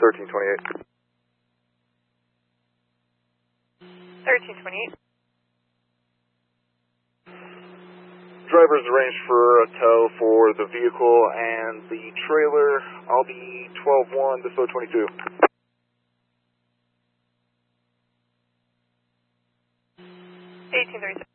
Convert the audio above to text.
1328. 1328. Driver's arranged for a tow for the vehicle and the trailer. I'll be 12-1, this 022. 1836.